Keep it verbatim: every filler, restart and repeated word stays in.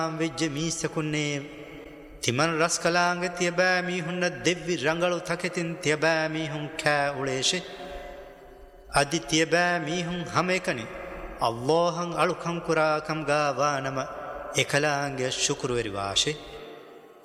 වෙජ්ජ මීසකුන්නේ තිමන් රස් කලාංග තියබෑ මීහුන්න දෙව්වි රංගලු තකෙතින් තියබෑ මීහුන් කෑ උලේෂෙ අදි තියබෑ මීහුන් හැම එකනි අල්ලාහන් අලුකම් කුරාකම් ගාවානම එකලාංග ශුක්‍ර වෙරි වාෂෙ